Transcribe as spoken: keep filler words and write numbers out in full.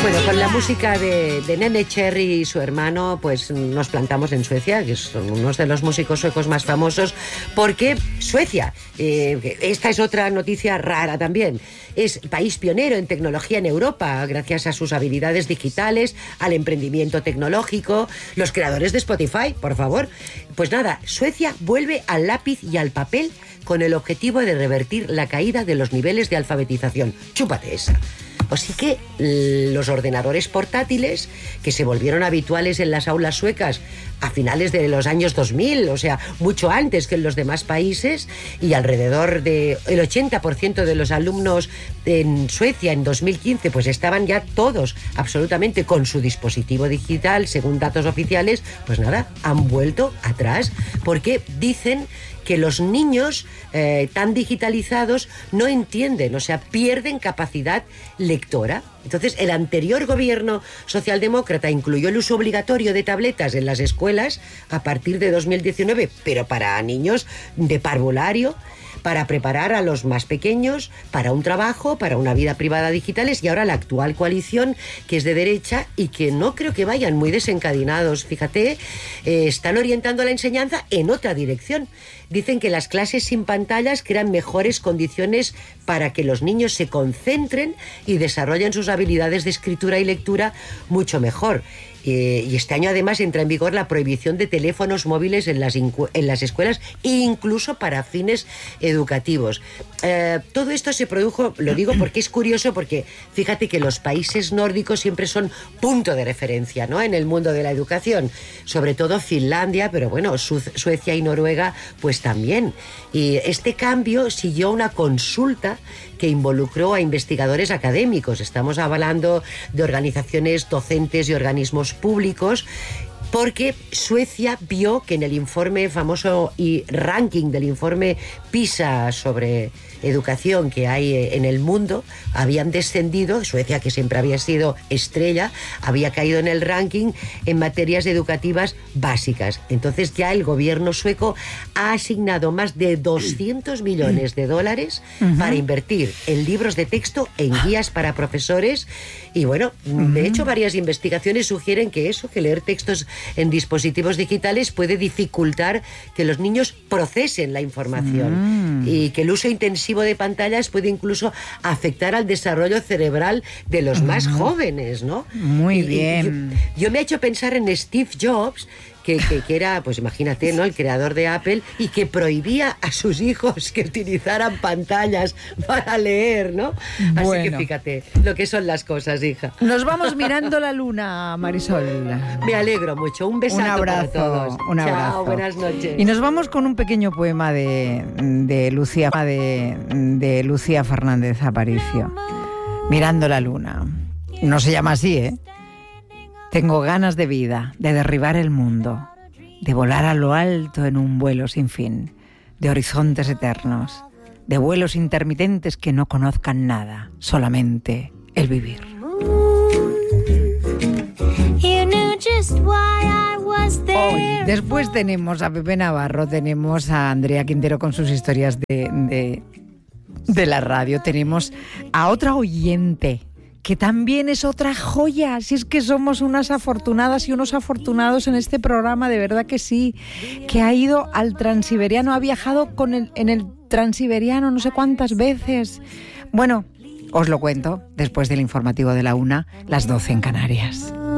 Bueno, con la música de, de Nene Cherry y su hermano, pues nos plantamos en Suecia, que son unos de los músicos suecos más famosos, porque Suecia, eh, esta es otra noticia rara también, es país pionero en tecnología en Europa, gracias a sus habilidades digitales, al emprendimiento tecnológico, los creadores de Spotify, por favor. Pues nada, Suecia vuelve al lápiz y al papel con el objetivo de revertir la caída de los niveles de alfabetización. Chúpate esa. Así que los ordenadores portátiles, que se volvieron habituales en las aulas suecas a finales de los años dos mil, o sea, mucho antes que en los demás países, y alrededor del ochenta por ciento de los alumnos en Suecia en dos mil quince, pues estaban ya todos absolutamente con su dispositivo digital, según datos oficiales, pues nada, han vuelto atrás, porque dicen que los niños eh, tan digitalizados no entienden, o sea, pierden capacidad lectora. Entonces, el anterior gobierno socialdemócrata incluyó el uso obligatorio de tabletas en las escuelas a partir de dos mil diecinueve, pero para niños de parvulario, para preparar a los más pequeños para un trabajo, para una vida privada digitales, y ahora la actual coalición, que es de derecha y que no creo que vayan muy desencadenados, fíjate, eh, están orientando la enseñanza en otra dirección. Dicen que las clases sin pantallas crean mejores condiciones para que los niños se concentren y desarrollen sus habilidades de escritura y lectura mucho mejor. Eh, y este año además entra en vigor la prohibición de teléfonos móviles en las, en las escuelas, incluso para fines educativos. Eh, todo esto se produjo, lo digo porque es curioso, porque fíjate que los países nórdicos siempre son punto de referencia, ¿no?, en el mundo de la educación, sobre todo Finlandia, pero bueno, Su- Suecia y Noruega pues también. Y este cambio siguió una consulta que involucró a investigadores académicos. Estamos hablando de organizaciones docentes y organismos públicos, porque Suecia vio que en el informe famoso y ranking del informe PISA sobre educación que hay en el mundo, habían descendido. Suecia, que siempre había sido estrella, había caído en el ranking en materias educativas básicas. Entonces ya el gobierno sueco ha asignado más de doscientos millones de dólares uh-huh. para invertir en libros de texto, en guías para profesores. Y bueno, uh-huh. de hecho varias investigaciones sugieren que eso, que leer textos en dispositivos digitales puede dificultar que los niños procesen la información uh-huh. y que el uso intensivo de pantallas puede incluso afectar al desarrollo cerebral de los uh-huh. más jóvenes, ¿no? Muy y, bien. Y yo, yo me he hecho pensar en Steve Jobs, Que, que, que era, pues imagínate, ¿no?, el creador de Apple, y que prohibía a sus hijos que utilizaran pantallas para leer, ¿no? Así bueno. que fíjate lo que son las cosas, hija. Nos vamos mirando la luna, Marisol. Me alegro mucho. Un besazo un abrazo, para todos. Un abrazo. Chao, buenas noches. Y nos vamos con un pequeño poema de, de, Lucía, de, de Lucía Fernández Aparicio. Mirando la luna. No se llama así, ¿eh? Tengo ganas de vida, de derribar el mundo, de volar a lo alto en un vuelo sin fin, de horizontes eternos, de vuelos intermitentes que no conozcan nada, solamente el vivir. Hoy, después tenemos a Pepe Navarro, tenemos a Andrea Quintero con sus historias de, de, de la radio, tenemos a otra oyente, que también es otra joya. Si es que somos unas afortunadas y unos afortunados en este programa, de verdad que sí, que ha ido al Transiberiano, ha viajado con el, en el Transiberiano no sé cuántas veces. Bueno, os lo cuento después del informativo de la una, las doce en Canarias.